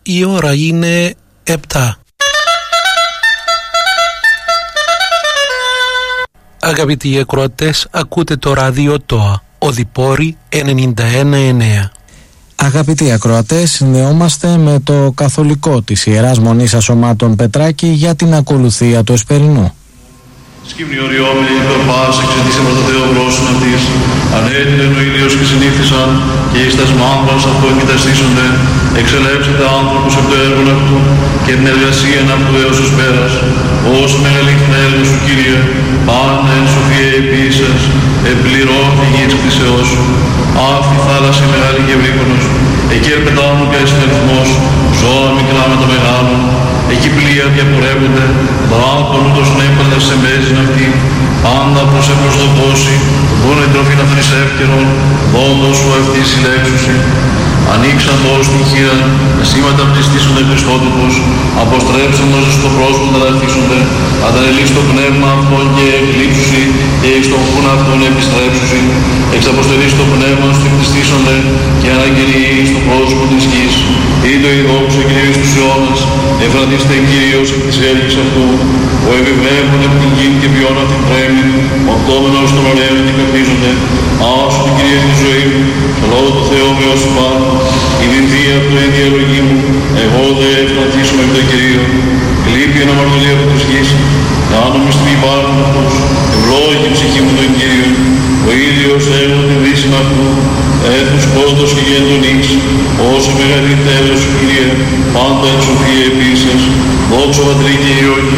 η ώρα είναι 7. Αγαπητοί ακροατές, ακούτε το ράδιο ΤΟΑ, Οδυπόρη 91,9. Αγαπητοί ακροατές, συνδεόμαστε με το καθολικό της Ιεράς Μονής Ασωμάτων Πετράκη για την ακολουθία του Εσπερινού. Σκυμνιοριόμενοι υπερπάς εξαιτήσια προς το Θεό πρόσουν αυτής, ανέτειλεν ο ήλιος και συνήθισαν, και εις τας μάμπρας αυτών κοιταστήσονται, εξελέψετε άνθρωπος από το έργο αυτού και την εργασία αυτού έως ως πέρας, ως μεγαλύτερα έργο σου Κύριε, πάντα εν σοφία επίσης, εμπληρώθη γη της κτήσεώς σου, αυτή θάλασσα μεγάλη και ευρύκονος, εκεί ερπετάνουν και αριθμός, ζώα μικρά με το μεγάλο, εκεί πλοία διαπορεύονται, δράκων ούτως νέπαλες σε μέζιν αυτή, πάντα προς εμπροστοκώσει, βούνε η τροφή να φανείς εύκαιρον, δόντος σου αυτή συλλέξουσι. Ανοίξαν τόσοι την χείρα, σήματα πληστήσονται Χριστότυπος, αποστρέψαντος στο πρόσωπο να ταυτίσονται, αντανελείς το πνεύμα αυτών και εκλείψουσι, και εις τον χούν αυτών επιστρέψουσι, εξαποστελείς το πνεύμα σου εκτιστήσονται, και αναγγελεί στο πρόσωπο της γης. Ήτο η δόξα Κυρίως τους αιώνας, εφραντίστε Κύριος εκ της έλγης αυτού, ο επιβλέπονται από την γη και βιών αυτήν τρέμει, οκτώμενος των ωραίων και καπνίζονται, άσου την Κυρία τη ζωή μου, το λόγο του Θεού με όσου πάνω, η δινθία από το διαλογή μου, εγώ δε εφραντίσω με τον Κυρίο, λείπει ένα μαρτωλία από τους γης, κάνομαι στην υπάρχουν αυτούς, ευλόγη ψυχή μου τον Κύριο, ο ήλιος έχω την δύση αυτού, έθνους κόντος και γεντονής, όσο μεγαλύτερος Κύριε, πάντα εν σοφία επίσης, δόξα Πατρί και Υιό